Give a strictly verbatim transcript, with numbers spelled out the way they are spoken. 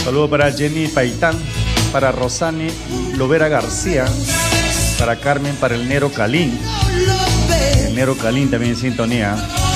Saludo para Jenny Paitán, para Rosani Lovera García, para Carmen, para el Nero Calín. El Nero Calín también en sintonía.